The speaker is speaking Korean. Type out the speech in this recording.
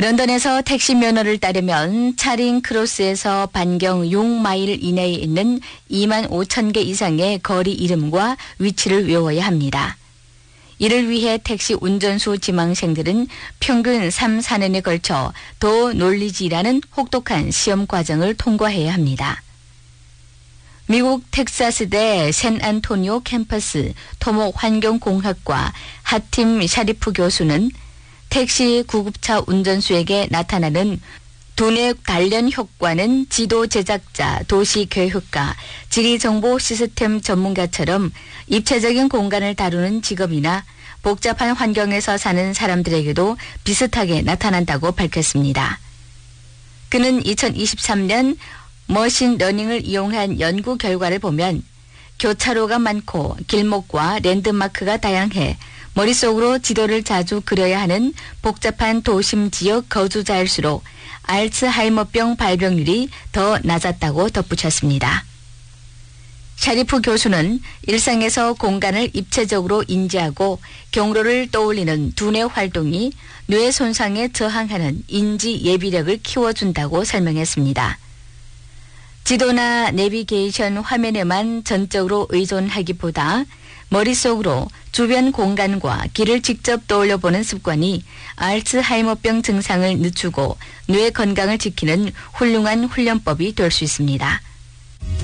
런던에서 택시 면허를 따려면 차링 크로스에서 반경 6마일 이내에 있는 2만 5천 개 이상의 거리 이름과 위치를 외워야 합니다. 이를 위해 택시 운전수 지망생들은 평균 3, 4년에 걸쳐 더 놀리지라는 혹독한 시험 과정을 통과해야 합니다. 미국 텍사스대 샌안토니오 캠퍼스 토목 환경공학과 하팀 샤리프 교수는 택시 구급차 운전수에게 나타나는 두뇌 단련 효과는 지도 제작자, 도시 계획가, 지리정보 시스템 전문가처럼 입체적인 공간을 다루는 직업이나 복잡한 환경에서 사는 사람들에게도 비슷하게 나타난다고 밝혔습니다. 그는 2023년 머신러닝을 이용한 연구 결과를 보면 교차로가 많고 길목과 랜드마크가 다양해 머릿속으로 지도를 자주 그려야 하는 복잡한 도심 지역 거주자일수록 알츠하이머병 발병률이 더 낮았다고 덧붙였습니다. 샤리프 교수는 일상에서 공간을 입체적으로 인지하고 경로를 떠올리는 두뇌 활동이 뇌 손상에 저항하는 인지 예비력을 키워준다고 설명했습니다. 지도나 내비게이션 화면에만 전적으로 의존하기보다 머릿속으로 주변 공간과 길을 직접 떠올려보는 습관이 알츠하이머병 증상을 늦추고 뇌 건강을 지키는 훌륭한 훈련법이 될 수 있습니다.